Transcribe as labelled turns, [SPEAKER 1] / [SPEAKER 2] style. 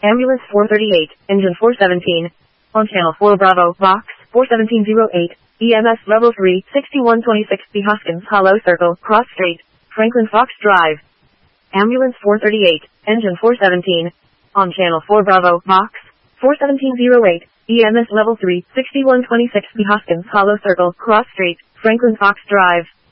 [SPEAKER 1] Ambulance 438, Engine 417. On Channel 4 Bravo, Box 41708, EMS Level 3, 6126B Hoskins Hollow Circle, Cross Street, Franklin Fox Drive. Ambulance 438, Engine 417. On Channel 4 Bravo, Box 41708, EMS Level 3, 6126B Hoskins Hollow Circle, Cross Street, Franklin Fox Drive.